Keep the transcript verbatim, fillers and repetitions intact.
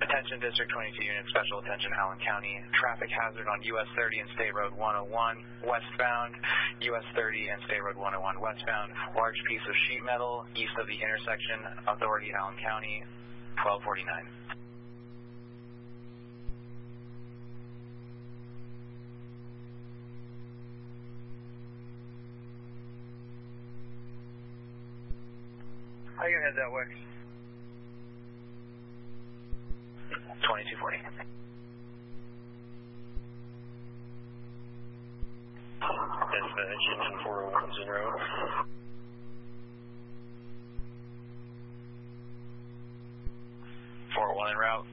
Attention District twenty-two unit, special attention Allen County. Traffic hazard on U S thirty and State Road one oh one westbound. U S thirty and State Road one oh one westbound. Large piece of sheet metal east of the intersection. Authority Allen County, twelve forty-nine. How you gonna head that way? twenty-two forty. Dispatch, engine four oh one zero. four oh one en route.